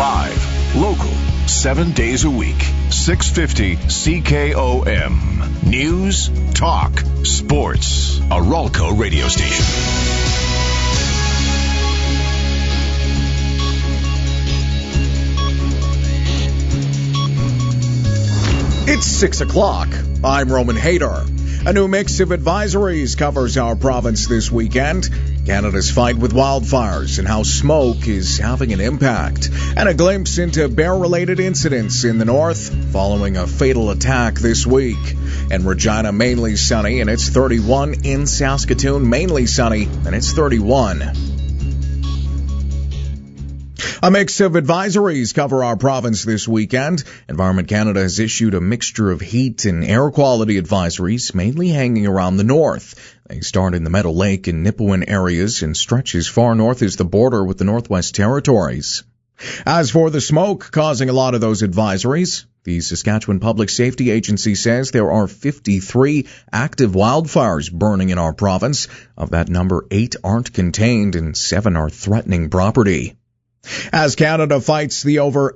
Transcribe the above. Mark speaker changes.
Speaker 1: Live, local, 7 days a week, 650 CKOM. News, talk, sports. A Ralco radio station.
Speaker 2: It's 6 o'clock. I'm Roman Hader. A new mix of advisories covers our province this weekend. Canada's fight with wildfires and how smoke is having an impact. And a glimpse into bear-related incidents in the north following a fatal attack this week. In Regina, mainly sunny, and it's 31. In Saskatoon, mainly sunny, and it's 31. A mix of advisories cover our province this weekend. Environment Canada has issued a mixture of heat and air quality advisories, mainly hanging around the north. They start in the Meadow Lake and Nipawin areas and stretch as far north as the border with the Northwest Territories. As for the smoke causing a lot of those advisories, the Saskatchewan Public Safety Agency says there are 53 active wildfires burning in our province. Of that number, 8 aren't contained and 7 are threatening property. As Canada fights the over